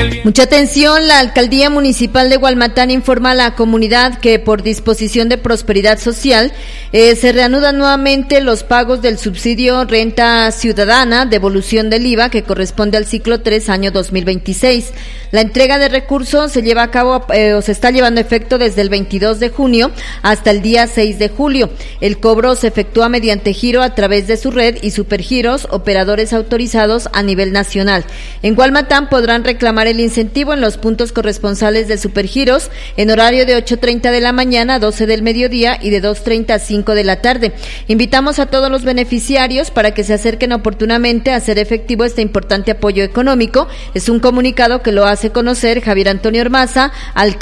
Mucha atención, la Alcaldía Municipal de Hualmatán informa a la comunidad que por disposición de Prosperidad Social se reanudan nuevamente los pagos del subsidio Renta Ciudadana, devolución del IVA que corresponde al ciclo 3 año 2026. La entrega de recursos se lleva a cabo se está llevando a efecto desde el 22 de junio hasta el día 6 de julio. El cobro se efectúa mediante giro a través de su red y supergiros, operadores autorizados a nivel nacional. En Hualmatán podrán reclamar el incentivo en los puntos corresponsales de Supergiros en horario de 8:30 de la mañana a 12 del mediodía y de 2:30 a 5 de la tarde. Invitamos a todos los beneficiarios para que se acerquen oportunamente a hacer efectivo este importante apoyo económico. Es un comunicado que lo hace conocer Javier Antonio Ormaza, alcalde